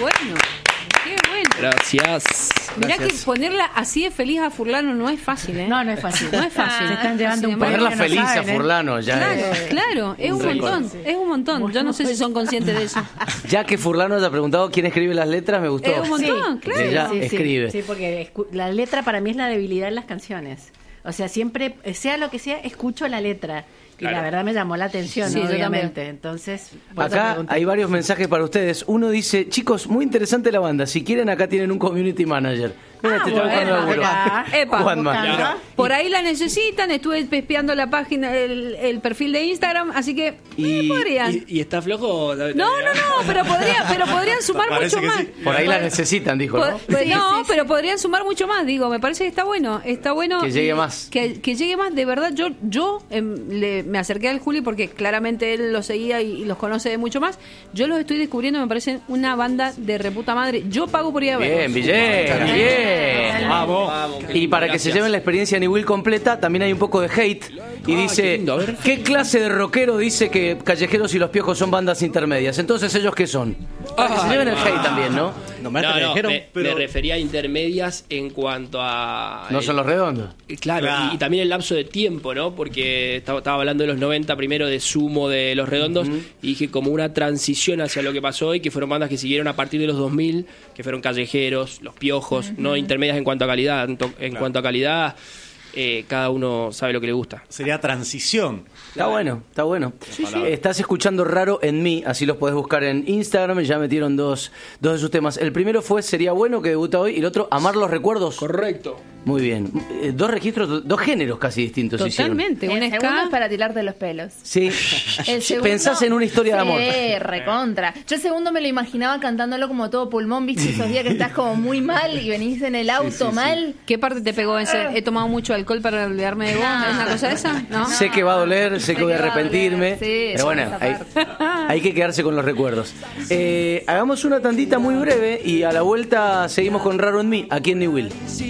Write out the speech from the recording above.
bueno. Qué bueno. Gracias. Mirá que ponerla así de feliz a Furlano no es fácil, ¿eh? No es fácil. No es fácil. Se están llevando un Ponerla premio, Ponerla no feliz saben, a Furlano ya Claro, es... claro, es un montón, es un montón. Yo no sé si son conscientes de eso. Ya que Furlano te ha preguntado quién escribe las letras, me gustó. Es un montón, claro. Ella escribe. Sí, porque la letra para mí es la debilidad en las canciones. O sea, siempre, sea lo que sea, escucho la letra. Y Claro. la verdad me llamó la atención, Sí, yo obviamente. Entonces, por eso Acá pregunté. hay varios mensajes para ustedes. Uno dice, chicos, muy interesante la banda. Si quieren, acá tienen un community manager. Mira, te estoy buscando bueno, laburo. acá. Epa. Juanma. Buscando. Por ahí la necesitan, estuve pespeando la página, el perfil de Instagram, así que podrían. ¿Y está flojo? No, pero podrían sumar Parece mucho que más. sí. Por ahí la necesitan, dijo, ¿no? Pero podrían sumar mucho más, digo, me parece que está bueno. Que llegue más. Que llegue más, de verdad, yo me acerqué al Juli porque claramente él los seguía y los conoce de mucho más. Yo los estoy descubriendo, me parecen una banda de reputa madre. Yo pago por ir a verlos. Bien, bien. Vamos. Y para que se lleven la experiencia New Will completa, también hay un poco de hate. Y qué dice, lindo, a ver. ¿qué clase de rockero dice que Callejeros y Los Piojos son bandas intermedias? Entonces, ¿ellos qué son? Para que se lleven el hate también, ¿no? Me refería a intermedias en cuanto a... No son Los Redondos. Claro, y también el lapso de tiempo, ¿no? Porque estaba hablando de los 90 primero, de Sumo, de Los Redondos, y dije como una transición hacia lo que pasó hoy, que fueron bandas que siguieron a partir de los 2000, que fueron Callejeros, Los Piojos, no intermedias en cuanto a calidad. En cuanto a calidad, cada uno sabe lo que le gusta. Sería transición. Está bueno, está bueno. Estás escuchando Raro en Mí, así los podés buscar en Instagram, ya metieron dos de sus temas. El primero fue Sería Bueno, que debuta hoy, y el otro, Amar los Recuerdos. Correcto. Muy bien. Dos registros, dos géneros casi distintos. Totalmente, El un segundo ska. es para tirarte los pelos. Sí. El segundo, Pensás en una historia de amor. Sí, recontra. Yo el segundo me lo imaginaba cantándolo como todo pulmón, ¿viste? Esos días que estás como muy mal y venís en el auto mal. ¿Qué parte te pegó ese? He tomado mucho alcohol para olvidarme de vos. ¿Es una cosa esa? ¿No? Sé que va a doler, sé que voy a arrepentirme. Sí, pero bueno, esa hay que quedarse con los recuerdos. Hagamos una tandita muy breve y a la vuelta seguimos con Raro en Mí, aquí en New Will.